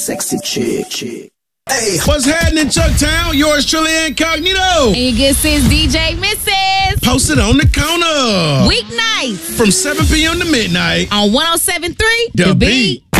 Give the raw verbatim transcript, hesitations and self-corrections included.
Sexy chick, chick. Hey, what's happening, Chucktown? Yours truly, Incognito. And your good sis, D J Missus Posted on the corner. Weeknights from seven p.m. to midnight on one oh seven point three The, the Beat. Beat.